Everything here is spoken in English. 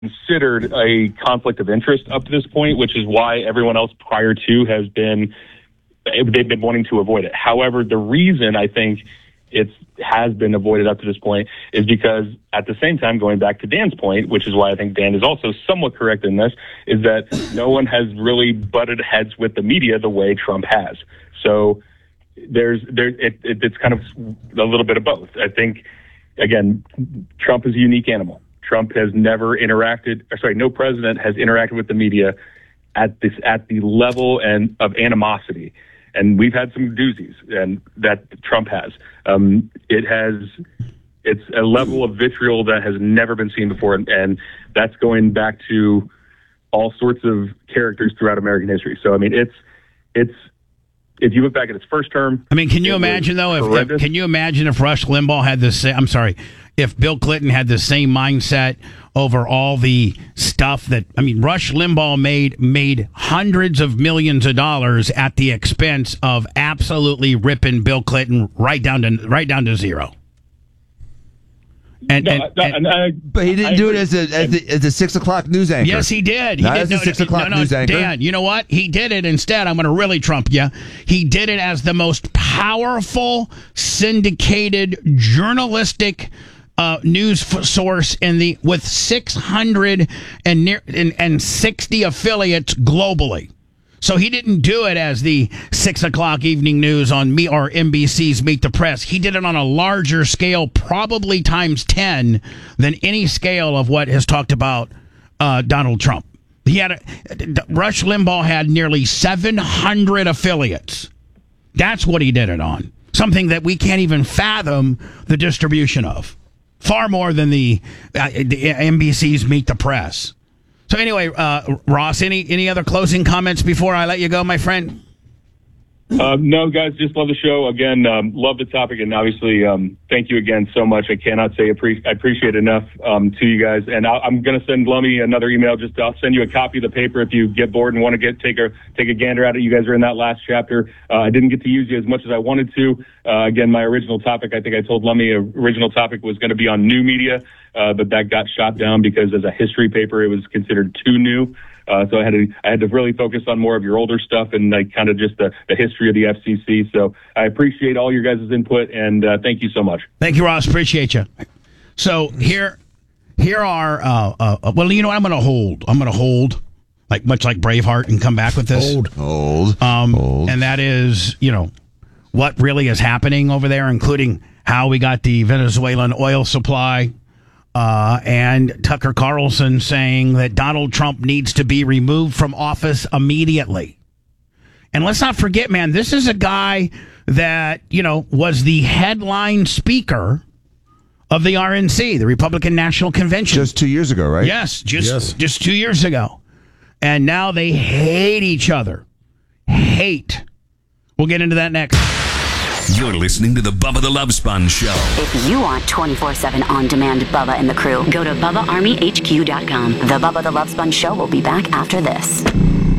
considered a conflict of interest up to this point, which is why everyone else prior to they've been wanting to avoid it. However, the reason I think it has been avoided up to this point is because at the same time, going back to Dan's point, which is why I think Dan is also somewhat correct in this, is that no one has really butted heads with the media the way Trump has. So it's kind of a little bit of both. I think, again, Trump is a unique animal. Trump has never no president has interacted with the media at the level of animosity. And we've had some doozies and that Trump has. It's a level of vitriol that has never been seen before. And that's going back to all sorts of characters throughout American history. So, I mean, it's if you look back at his first term. I mean, can you imagine though, if Rush Limbaugh had the same, if Bill Clinton had the same mindset over all the stuff Rush Limbaugh made hundreds of millions of dollars at the expense of absolutely ripping Bill Clinton right down to zero. But he didn't do it as a 6 o'clock news anchor. Yes, he did. Not as a 6 o'clock news anchor. Dan, you know what? He did it instead. I'm going to really trump you. He did it as the most powerful, syndicated, journalistic news source with 660 affiliates globally. So he didn't do it as the 6 o'clock evening news on me or NBC's Meet the Press. He did it on a larger scale, probably times 10 than any scale of what has talked about Donald Trump. Rush Limbaugh had nearly 700 affiliates. That's what he did it on. Something that we can't even fathom the distribution of. Far more than the NBC's Meet the Press. So anyway, Ross, any other closing comments before I let you go, my friend? No, guys, just love the show. Again, love the topic, and obviously, thank you again so much. I cannot say I appreciate enough to you guys. And I'm going to send Lummy another email. I'll send you a copy of the paper if you get bored and want to take a gander at it. You guys are in that last chapter. I didn't get to use you as much as I wanted to. Again, my original topic, I think I told Lummy, original topic was going to be on new media, but that got shot down because as a history paper, it was considered too new. So I had to really focus on more of your older stuff and kind of just the history of the FCC. So I appreciate all your guys' input, and thank you so much. Thank you, Ross. Appreciate you. So here are, well, you know what? I'm going to hold, much like Braveheart, and come back with this. Hold. And that is, what really is happening over there, including how we got the Venezuelan oil supply. And Tucker Carlson saying that Donald Trump needs to be removed from office immediately. And let's not forget, man, this is a guy that, was the headline speaker of the RNC, the Republican National Convention. Just 2 years ago, right? Yes, just 2 years ago. And now they hate each other. Hate. We'll get into that next. You're listening to the Bubba the Love Sponge Show. If you want 24/7 on-demand Bubba and the crew, go to BubbaArmyHQ.com. The Bubba the Love Sponge Show will be back after this.